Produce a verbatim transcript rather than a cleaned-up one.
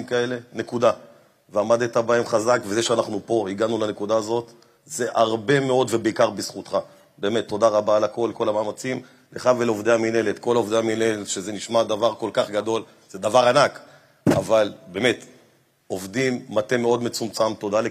כאלה, נקודה. ועמדת בהם חזק, וזה שאנחנו פה, הגענו לנקודה הזאת, זה הרבה מאוד ובעיקר בזכותך. באמת, תודה רבה על הכל, כל המאמצים, לך ולעובדי המנהלת, כל עובדי המנהלת, שזה נשמע דבר כל כך גדול, זה דבר ענק, אבל באמת, עובדים מטה מאוד מצומצם, תודה לכם.